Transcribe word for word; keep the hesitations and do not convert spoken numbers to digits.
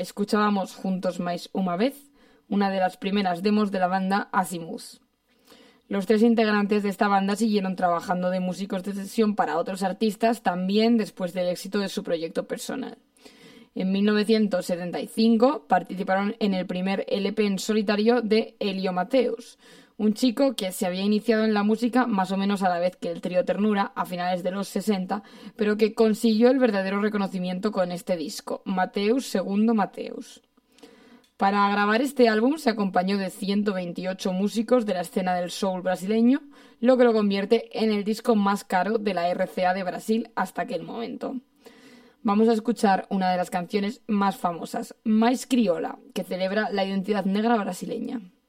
escuchábamos Juntos Mais Uma Vez, una de las primeras demos de la banda Azimuth. Los tres integrantes de esta banda siguieron trabajando de músicos de sesión para otros artistas también después del éxito de su proyecto personal. En mil novecientos setenta y cinco participaron en el primer L P en solitario de Elio Mateus, un chico que se había iniciado en la música más o menos a la vez que el trío Ternura, a finales de los sesenta, pero que consiguió el verdadero reconocimiento con este disco, Mateus segundo Mateus. Para grabar este álbum se acompañó de ciento veintiocho músicos de la escena del soul brasileño, lo que lo convierte en el disco más caro de la R C A de Brasil hasta aquel momento. Vamos a escuchar una de las canciones más famosas, Mais Criolla, que celebra la identidad negra brasileña.